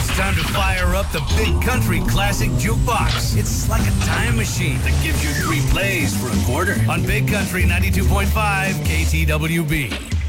It's time to fire up the Big Country Classic Jukebox. It's like a time machine that gives you 3 plays for a quarter on Big Country 92.5 KTWB.